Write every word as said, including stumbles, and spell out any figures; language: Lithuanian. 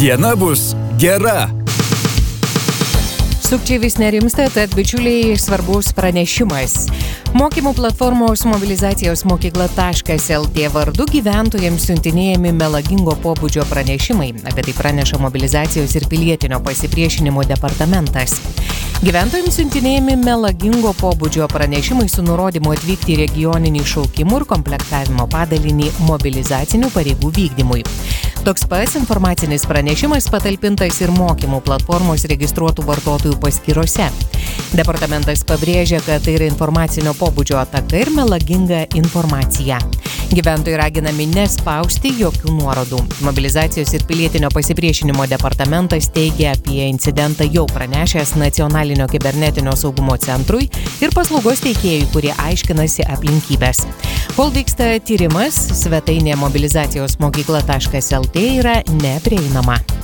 diena bus gera. Sukčiai vis nerimsta, tad bičiuliai svarbus pranešimas. Mokymų platformos mobilizacijos mokykla taškas el tė vardu gyventojams siuntinėjami melagingo pobūdžio pranešimai. Apie tai praneša mobilizacijos ir pilietinio pasipriešinimo departamentas. Gyventojams siuntinėjami melagingo pobūdžio pranešimai su nurodymu atvykti į regioninį šaukimų ir komplektavimo padalinį mobilizacinių pareigų vykdymui. Toks pats informacinis pranešimas patalpintas ir mokymų platformos registruotų vartotojų paskyrose. Departamentas pabrėžia, kad tai yra informacinio pobūdžio ataka ir melaginga informacija. Gyventojai raginami nespausti jokių nuorodų. Mobilizacijos ir pilietinio pasipriešinimo departamentas teigia apie incidentą jau pranešęs Nacionalinio kibernetinio saugumo centrui ir paslaugos teikėjui, kurie aiškinasi aplinkybės. Kol vyksta tyrimas, svetainė mobilizacijos mokykla taškas el tė yra neprieinama.